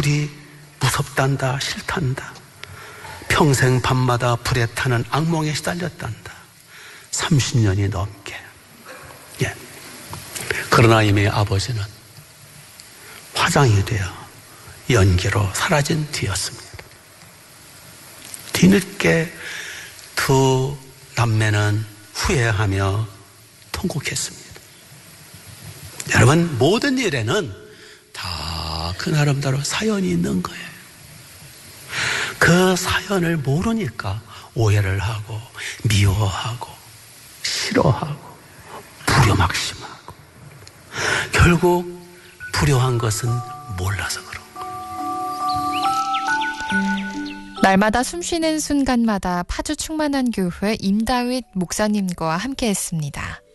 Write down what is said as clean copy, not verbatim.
불이 무섭단다, 싫단다. 평생 밤마다 불에 타는 악몽에 시달렸단다. 30년이 넘게. 예. 그러나 이미 아버지는 화장이 되어 연기로 사라진 뒤였습니다. 뒤늦게 두 남매는 후회하며 통곡했습니다. 여러분, 모든 일에는 다 그 나름대로 사연이 있는 거예요. 그 사연을 모르니까 오해를 하고 미워하고 싫어하고 불효막심하고 결국 불효한 것은 몰라서 그런 거예요. 날마다 숨쉬는 순간마다 파주 충만한 교회 임다윗 목사님과 함께했습니다.